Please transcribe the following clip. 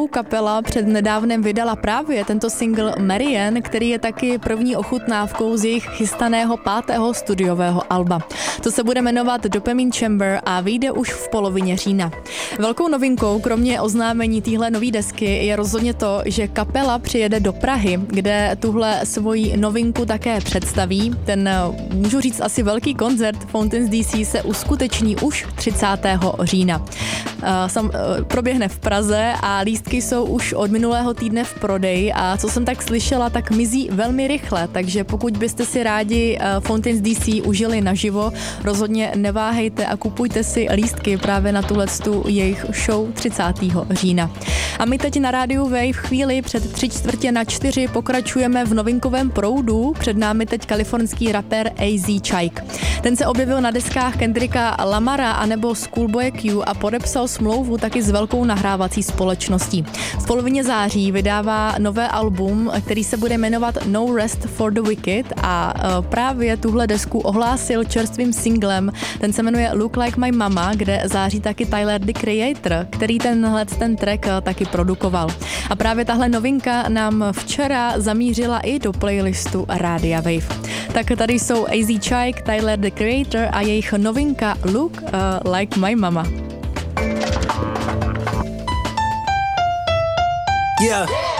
Blue kapela před nedávnem vydala právě tento single Marianne, který je taky první ochutnávkou z jejich chystaného 5. studiového alba. To se bude jmenovat Dopamine Chamber a vyjde už v polovině října. Velkou novinkou, kromě oznámení téhle nové desky, je rozhodně to, že kapela přijede do Prahy, kde tuhle svoji novinku také představí. Ten, můžu říct, asi velký koncert Fountains DC se uskuteční už 30. října. Proběhne v Praze a lístky jsou už od minulého týdne v prodeji a co jsem tak slyšela, tak mizí velmi rychle, takže pokud byste si rádi Fountains DC užili naživo, rozhodně neváhejte a kupujte si lístky právě na tuhletu jejich show 30. října. A my teď na rádiu Wave chvíli před 3:45 pokračujeme v novinkovém proudu. Před námi teď kalifornský rapper AZ Chike. Ten se objevil na deskách Kendricka Lamara anebo Schoolboy Q a podepsal smlouvu taky s velkou nahrávací společností. V polovině září vydává nové album, který se bude jmenovat No Rest for the Wicked a právě tuhle desku ohlásil čerstvým singlem. Ten se jmenuje Look Like My Mama, kde září taky Tyler, the Creator, který ten track taky produkoval. A právě tahle novinka nám včera zamířila i do playlistu Rádia Wave. Tak tady jsou AZ Chike, Tyler, the Creator a jejich novinka Look Like My Mama. Yeah.